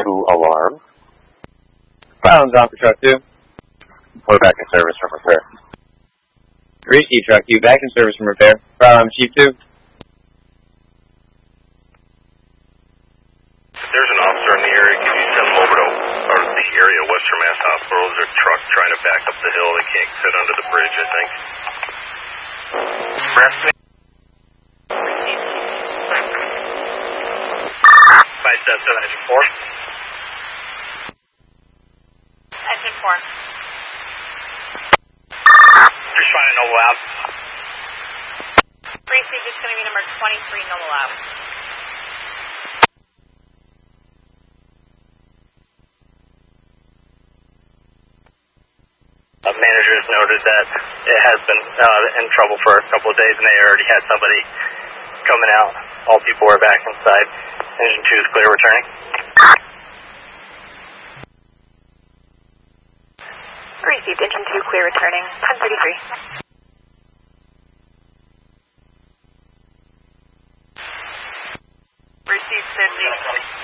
alarm. Ground's on for truck 2. We're back in service from repair. Receive truck 2, back in service from repair. Chief 2. There's an officer in the area. Can you send him over to the area of Western Mass Hospital? There's a truck trying to back up the hill. They can't fit under the bridge, I think. Five steps to engine 4. Engine 4. Just trying to know lab. Receive is going to be number 23, Noble Lab. Managers noted that it has been in trouble for a couple of days, and they already had somebody coming out. All people are back inside. Engine 2 is clear, returning. Received, engine 2 clear, returning. 10:33. Received 50.